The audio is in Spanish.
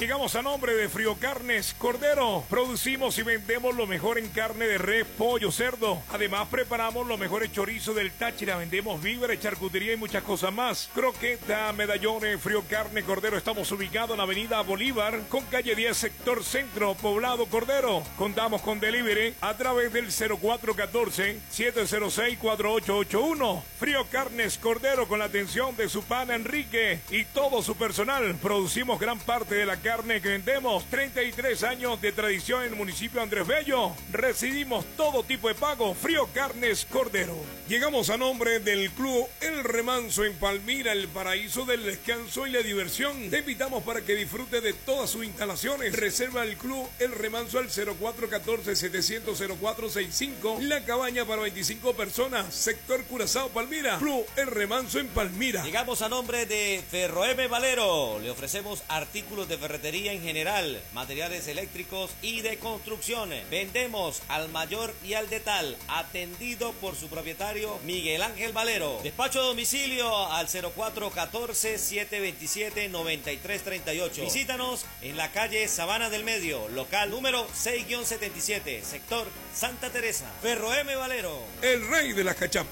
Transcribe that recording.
Llegamos a nombre de Frío Carnes Cordero. Producimos y vendemos lo mejor en carne de res, pollo, cerdo. Además, preparamos los mejores chorizos del Táchira. Vendemos víveres, charcutería y muchas cosas más. Croqueta, medallones, Frío Carne Cordero. Estamos ubicados en la avenida Bolívar, con calle 10, sector centro, Poblado Cordero. Contamos con delivery a través del 0414-706-4881. Frío Carnes Cordero, con la atención de su pana Enrique y todo su personal. Producimos gran parte de la carne que vendemos. 33 años de tradición en el municipio de Andrés Bello. Recibimos todo tipo de pago. Frío Carnes Cordero. Llegamos a nombre del Club El Remanso en Palmira, el paraíso del descanso y la diversión. Te invitamos para que disfrutes de todas sus instalaciones. Reserva el Club El Remanso al 0414-700-0465. La cabaña para 25 personas. Sector Curazao, Palmira. Club El Remanso en Palmira. Llegamos a nombre de Ferroeme Valero. Le ofrecemos artículos de ferretería en general, materiales eléctricos y de construcción. Vendemos al mayor y al detal, atendido por su propietario Miguel Ángel Valero. Despacho a domicilio al 0414-727-9338. Visítanos en la calle Sabana del Medio, local número 6-77, sector Santa Teresa. Ferroeme Valero, el rey de las cachapas.